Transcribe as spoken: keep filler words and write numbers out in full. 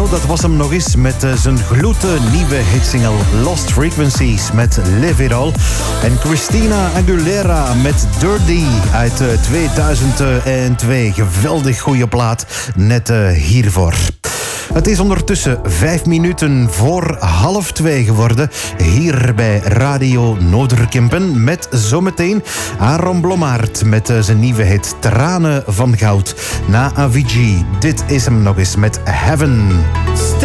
Wel, dat was hem nog eens met uh, zijn gloednieuwe hitsingle Lost Frequencies met Live It All. En Christina Aguilera met Dirty uit uh, tweeduizend twee. Geweldig goede plaat, net uh, hiervoor. Het is ondertussen vijf minuten voor half twee geworden. Hier bij Radio Noorderkempen met zometeen Aaron Blommaert met uh, zijn nieuwe hit Tranen van Goud. Na Avicii, dit is hem nog eens met Heaven.